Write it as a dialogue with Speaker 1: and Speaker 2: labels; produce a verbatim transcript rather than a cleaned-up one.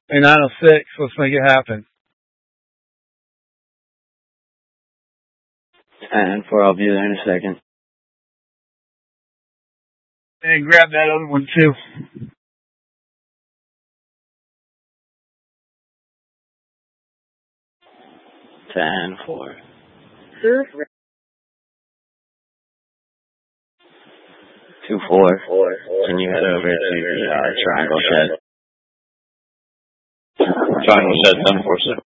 Speaker 1: Hey, nine oh six, let's make it happen.
Speaker 2: And four, I'll be there in a second.
Speaker 1: And grab that other one too.
Speaker 2: Ten, four. Two, four. Can you head over to uh, Triangle Shed?
Speaker 3: Triangle Shed, seven four six.